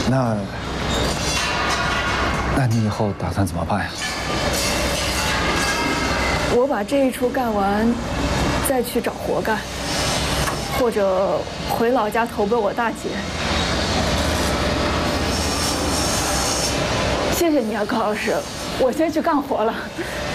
那你以后打算怎么办呀？ 我把这一出干完，再去找活干，或者回老家投奔我大姐。谢谢你啊，高老师，我先去干活了。